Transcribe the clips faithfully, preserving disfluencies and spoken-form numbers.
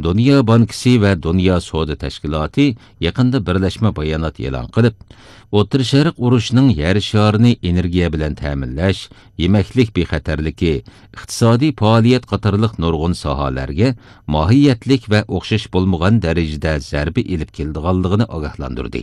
Dünya Bankası ve Dünya Soda Teşkilatı yakında birleşme bayanat e'lon qilib, O'rta Sharq urushining yer sharini energiya bilan ta'minlash, yemeklik bexatarligi, iqtisodiy faoliyat qatorliq nurg'un sohalarga mohiyatlik va o'xshash bo'lmagan darajada zarba elib keldiganligini ogohlantirdi.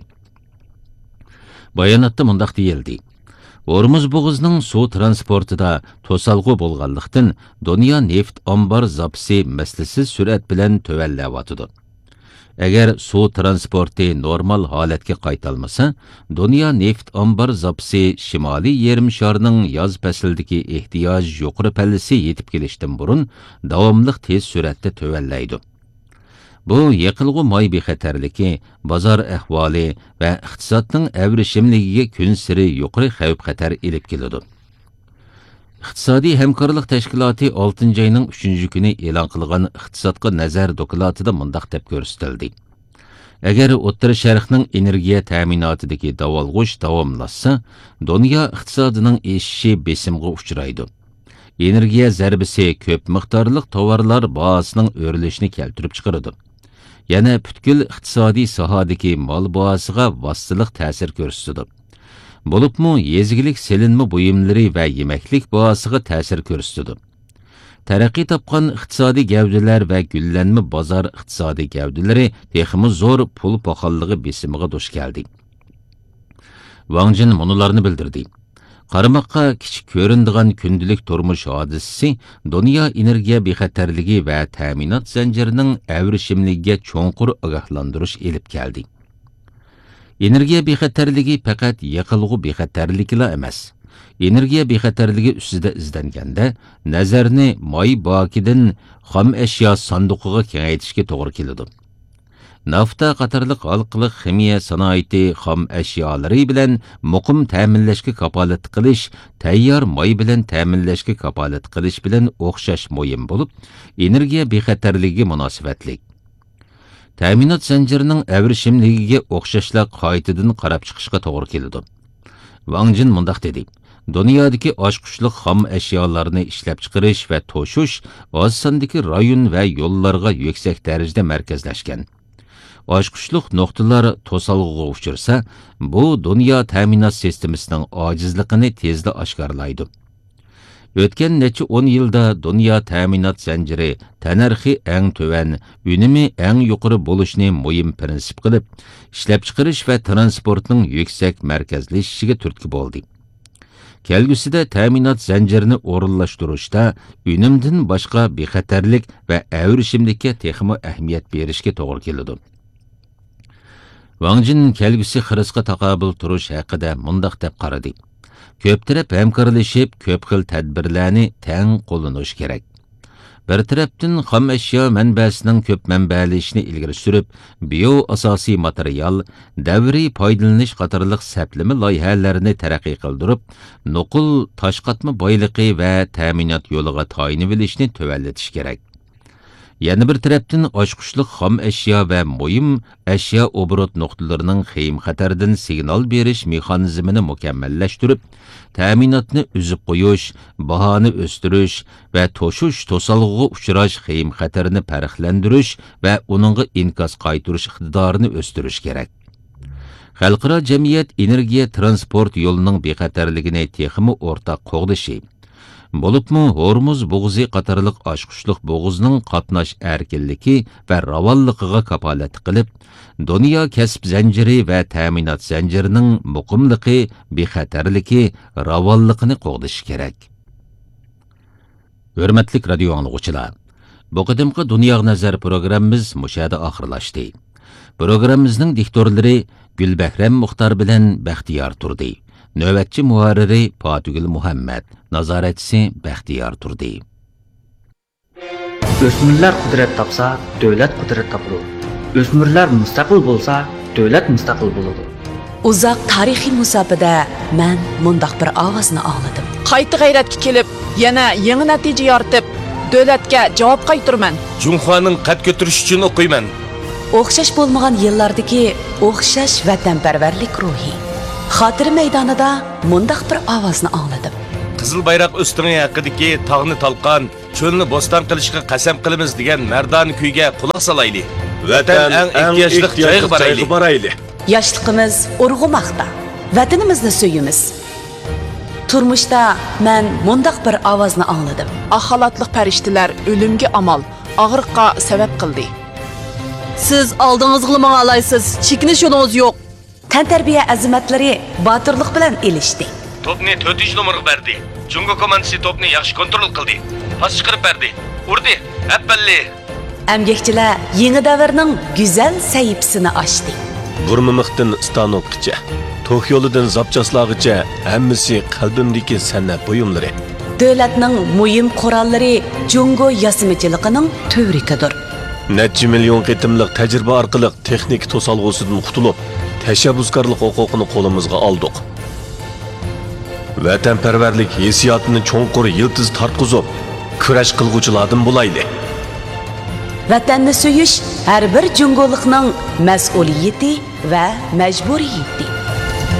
Bayonotda mundaq deyildi: Hormuz bo'g'ozining suv transportida to'salg'u bo'lganlikdan dunyo neft ombor zapisi mislsiz surat bilan tuvallayotdi. Agar suv transporti normal holatga qaytalmasa, dunyo neft ombor zapisi shimoliy yarim sharining yoz faslidagi ehtiyoj yuqori pallasi yetib kelishdan burun davomli tez suratda tuvallaydi. Bu yiqilg'u moy bexatarligi, bozor ahvoli va iqtisodning avrishimligiga kun siri yuqori xavf-xatar elib keladi. Iqtisodiy hamkorlik tashkiloti oltinchi oyning uchinchi kuni e'lon qilgan iqtisodga nazar dokladida mundaq deb ko'rsatildi. Agar O'rta Sharqning energiya ta'minotidagi davolg'ush davomlashsa, dunyo iqtisodining eshishi besimga uchraydi. Energiya zarbisi ko'p miqdorli tovarlar bahosining o'rilishini keltirib chiqaradi. Yana butkul iqtisodiy sohadagi mol bahosiga vositalik ta'sir ko'rsatadi. Bo'libmi yezgilik selinma buyumlari va yemeklik bahosiga ta'sir ko'rsatadi. Taraqqiy topgan iqtisodiy gavdalar va gullanma bozor iqtisodiy gavdalari texmi zo'r pul poxolligi besimiga duch keldi. Wang Jin munularni bildirdi. Qaramoqqa kichik ko'rindigan kundalik turmush hodisasi dunyo energiya bexatarligi va ta'minot zanjirining avrishimligiga cho'nqur ogohlantirish elib keldi. Energiya bexatarligi faqat yiqilg'u bexatarligila emas. Energiya bexatarligi ustida izlanganda nazarni moy bokidan xom ashyo sanduqiga kengaytirishga to'g'ri keladi. Nafta qatorliq xalqliq ximiya sanoati xom ashyolari bilan muqim ta'minlashga kapolat qilish, tayyor moy bilan ta'minlashga kapolat qilish bilan o'xshash muhim bo'lib, energiya bexatarligiga munosabatli. Ta'minot zanjirining avrishimligiga o'xshashlar qaytadan qarab chiqishga to'g'ri keladi. Wang Jin mundaq dedi: Dunyodagi oshqushliq xom ashyolarni ishlab chiqarish va to'shish oz sondagi rayon va yo'llarga yuksak darajada markazlashgan. Oshqushliq nuqtalar to'salg'uga uchirsa, bu dunyo ta'minot sistemasining ojizligini tezda oshkorlaydi. O'tgan necha o'n yilda dunyo ta'minot zanjiri tanarxi eng tuvan, unumi eng yuqori bo'lishni muhim prinsip qilib, ishlab chiqarish va transportning yuksak markazlashishiga turtki bo'ldi. Kelgusida ta'minot zanjirini o'rinlashtirishda unumdan boshqa bexatarlik va avrishimlikka texmo ahamiyat berishga to'g'ri keladi. Wang Jin kelgusi xirisga taqobil turish haqida mundaq deb qaradi. Ko'p taraf hamkorlashib, ko'p xil tadbirlarni teng qo'llanish kerak. Bir tarafdan xom ashyo manbasining ko'p manbalashini ilgari surib, bio asosiy material, davriy foydalanish qatorliq saplama loyihalarini taraqqiy qildirib, nuqul toshqatma boyligi va ta'minot yo'liga tayinib olishni tuvallatish kerak. Yana bir tarafdan oshqushliq xom ashyo va muhim ashyo obrot nuqtalarining xiyim xatardan signal berish mexanizmini mukammallashtirib, ta'minotni uzib qo'yish, bahoni o'stirish va to'shish to'salg'uga uchrash xiyim xatarini farqlantirish va uningga inkas qaytirish iqtidorini o'stirish kerak. Xalqaro jamiyat energiya transport yo'lining bexatarligini texmi o'rtaq qo'g'dishi bo'libmi Hormuz bo'g'ozi qatorliq oshqushliq bo'g'ozining qatnash erkinligi va ravonligiga kapolat qilib, dunyo kasb zanjiri va ta'minot zanjirining muqimligi, bexatarligi, ravonligini qo'g'dish kerak. Hurmatli radio anglovchilar, bu qadimgi Dunyo nazar programmamiz mushada oxirlashdi. Programmamizning diktorlari Gulbahram Muxtar bilan Baxtiyor turdi. Növbetçi muharriri Fatugul Muhammad, nazaretçisi Baxtiyor turdi. Ösmürler kudret tapsa, devlet kudret tapıdı. Ösmürler müstakil bolsa, devlet müstakil buludu. Uzaq tarixiy musabada men mundaq bir ovozni angladim. Qayta g'ayratga kelib, yana yangi natija yoritib, davlatga javob qaytarman. Junxoning qad ko'tarish uchun o'qiyman. O'xshash bo'lmagan yillardagi o'xshash vatanparvarlik ruhi. Xotira maydonida mundaq bir ovozni angladim. Qizil bayroq ustungi haqidagi tog'ni talqon, cho'lni bo'ston qilishga qasam qilamiz degan mardona kuyga quloq solaylik. Vatan eng ehtiyojli joyga boraylik. boraylik. Yoshligimiz urg'umoqda. Vatanimizni suyimiz. Turmuşda men mundaq bir ovozni angladim. Axalatliq farishtalar o'limga amal, og'riqqa sabab qildi. Siz oldingizga menga alaysiz, chekinish yo'lingiz yo'q. Tantarbiya azimatlari botirlik bilan elishdi. Topni to'rtinchi nomerga berdi. Jungo komandasi topni yaxshi kontrol qildi. Pas chiqarib berdi. Urdi. Appalli. Əmgəkçilər yeni davrning go'zal sahifasini ochdi. Burmimiqdan Stanokgacha, Toq yo'lidan Zapchaslag'icha hammasi qalbimdagi san'at buyumlari. Davlatning muhim qurollari Jungo yasimichiligining tövrikidir. Necha million qitimliq tajriba orqali texnik to'salg'usidan qutulib, tashabbuskorlik huquqini qo'limizga oldik. Vatanparvarlik hissiyotini cho'nqur yildiz tartqizib, kurash qilguvchilardan bo'laylik. Vatanni suyish har bir jungolikning mas'uliyati va majburiyati.